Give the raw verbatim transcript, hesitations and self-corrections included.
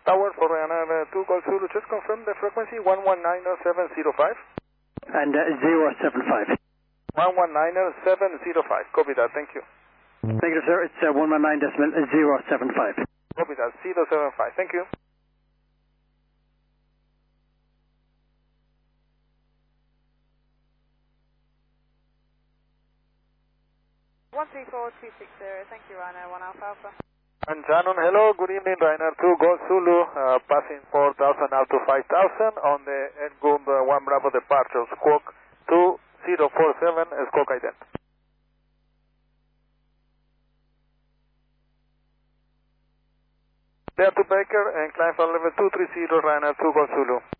Tower for Ryanair uh, two Golf Zulu, just confirm the frequency one one nine seven zero five. And uh, zero seven five. one one nine seven zero five, copy that, thank you. Negative sir, it's uh, one one nine decimal zero seven five. Copy that, zero seven five, thank you. one three four two six zero, thank you Ryanair, one Alpha Alpha. And Shannon, hello, good evening, Ryanair two Golf Zulu, uh, passing four thousand out to five thousand on the Edgund uh, one Bravo departure, squawk two zero four seven, squawk ident. There to Baker and climb for level two three zero, Ryanair two Golf Zulu.